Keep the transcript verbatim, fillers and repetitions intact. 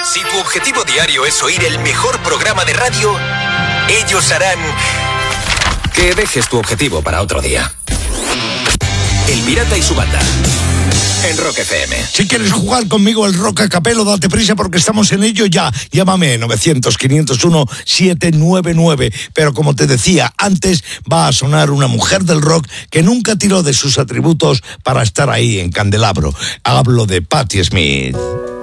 Si tu objetivo diario es oír el mejor programa de radio, ellos harán que dejes tu objetivo para otro día. El Pirata y su banda, en Rock F M. Si quieres jugar conmigo el Rock a Capelo, date prisa porque estamos en ello ya. Llámame novecientos, quinientos uno, setecientos noventa y nueve. Pero como te decía, antes va a sonar una mujer del rock que nunca tiró de sus atributos para estar ahí en candelabro. Hablo de Patti Smith.